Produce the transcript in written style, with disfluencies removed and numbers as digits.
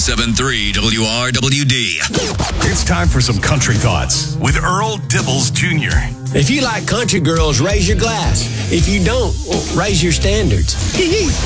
107.3 WRWD. It's time for some country thoughts with Earl Dibbles Jr. If you like country girls, raise your glass. If you don't, raise your standards.